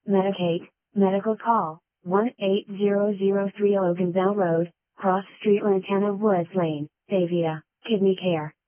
Medicaid, medical call, 1-800-30 Loganville Road, Cross Street Lantana Woods Lane, Davia, Kidney Care,